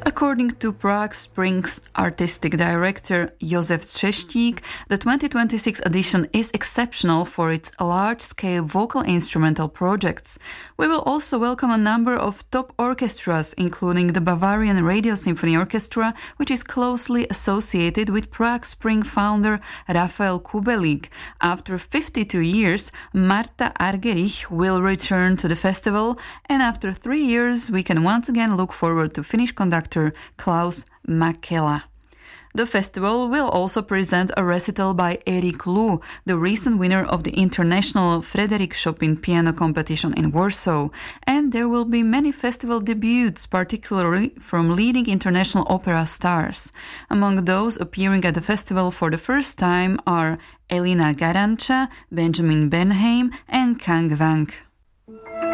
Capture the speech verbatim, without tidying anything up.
According to Prague Springs artistic director Josef Třeštík, the twenty twenty-six edition is exceptional for its large-scale vocal instrumental projects. We will also welcome a number of top orchestras, including the Bavarian Radio Symphony Orchestra, which is closely associated with Prague Spring founder Rafael Kubelik. After fifty-two years, Marta Argerich will return to the festival, and after three years, we can once again look forward to Finnish conductor Klaus Mäkelä. The festival will also present a recital by Erik Lu, the recent winner of the International Frederick Chopin Piano Competition in Warsaw, and there will be many festival debuts, particularly from leading international opera stars. Among those appearing at the festival for the first time are Elina Garanca, Benjamin Bernheim and Kang Wang.